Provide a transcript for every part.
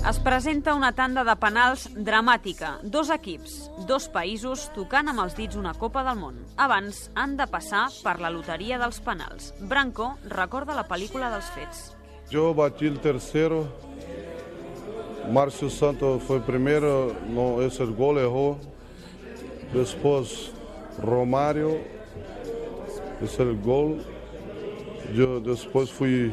Es presenta una tanda de penals dramàtica. 2 equips, 2 països tocant amb els dits una Copa del Món. Abans han de passar per la loteria dels penals. Branco recorda la pel·lícula dels fets. Jo bati el tercero, Márcio Santos foi primeiro, esse gol errou. Depois Romário, esse gol. Eu depois fui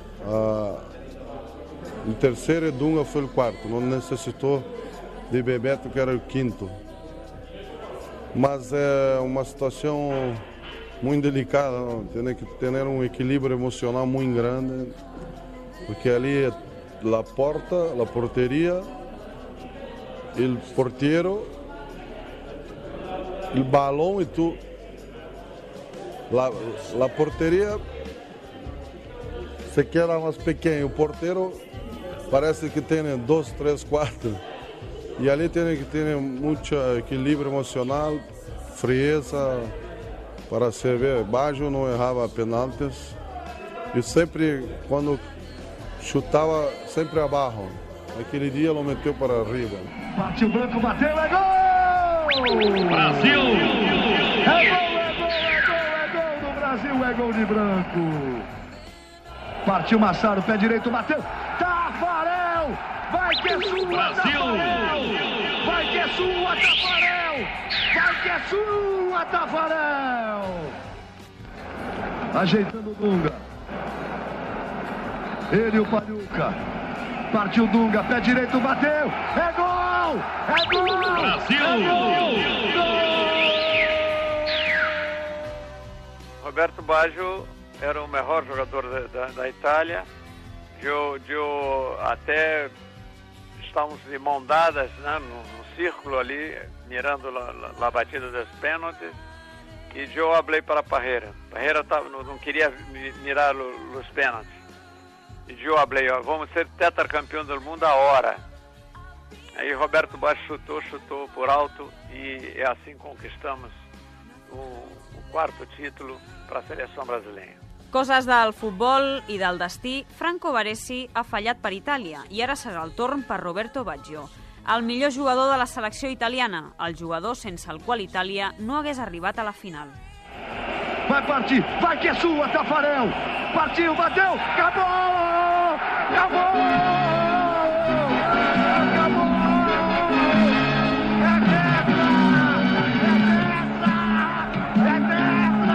o terceiro e Dunga foi o quarto. Não necessitou de Bebeto, que era o quinto. Mas é uma situação muito delicada, não? Tem que ter um equilíbrio emocional muito grande, porque ali é a porta, a porteria, o porteiro, o balão e tu. A porteria se queda mais pequeno, o porteiro parece que tem 2, 3, 4. E ali tem que ter muito equilíbrio emocional, frieza, para se ver. Baggio não errava penaltis. E sempre, quando chutava, sempre abaixo. Aquele dia ele meteu para arriba. Partiu Branco, bateu, é gol! Brasil! É gol do Brasil, é gol de Branco. Partiu Massaro, pé direito, bateu. Tafarel! Vai que é sua, Brasil! Tafarel! Vai que é sua, Tafarel! Vai que é sua, Tafarel! Ajeitando o Dunga. Ele e o Paluca. Partiu Dunga, pé direito, bateu. É gol! É gol! Brasil! É gol! Roberto Baggio era o melhor jogador da Itália. Eu até estávamos de mão dadas, né, no círculo ali, mirando a batida dos pênaltis. E eu falei para Parreira. Parreira não queria mirar os pênaltis. E eu falei, vamos ser tetracampeão do mundo a hora. Aí Roberto Baggio chutou por alto e é assim conquistamos o 4º título para a seleção brasileira. Coses del futbol i del destí, Franco Baresi ha fallat per Itàlia i ara serà el torn per Roberto Baggio, el millor jugador de la selecció italiana, el jugador sense el qual Itàlia no hagués arribat a la final. Vai partir, vai que é sua, Tafarel! Partiu, bateu, acabou! Acabou!